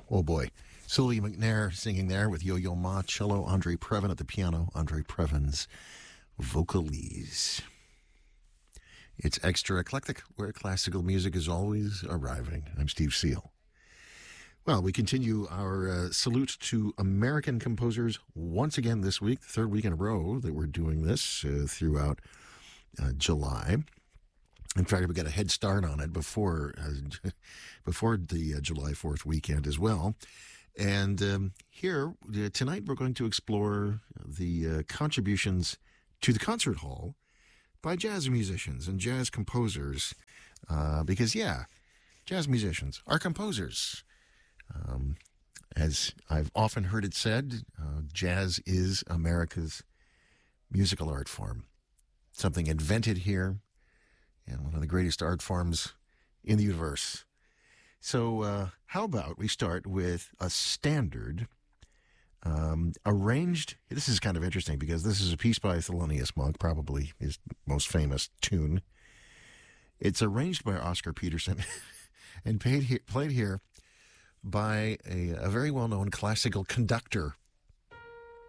Oh boy. Sylvia McNair singing there with Yo-Yo Ma, cello, Andre Previn at the piano, Andre Previn's vocalese. It's extra eclectic, where classical music is always arriving. I'm Steve Seal. Well, we continue our salute to American composers once again this week, the third week in a row that we're doing this throughout July. In fact, we got a head start on it before the July 4th weekend as well. And here, tonight, we're going to explore the contributions to the concert hall by jazz musicians and jazz composers. Because, jazz musicians are composers. As I've often heard it said, jazz is America's musical art form. Something invented here and one of the greatest art forms in the universe. So how about we start with a standard arranged. This is kind of interesting because this is a piece by Thelonious Monk, probably his most famous tune. It's arranged by Oscar Peterson and played here by a very well-known classical conductor